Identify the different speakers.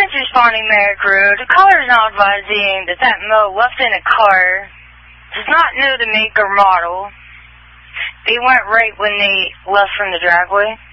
Speaker 1: Emergency responding Merrick Road. The caller is now advising that that moat left in a car does not know the make or model. They went right when they left from the driveway.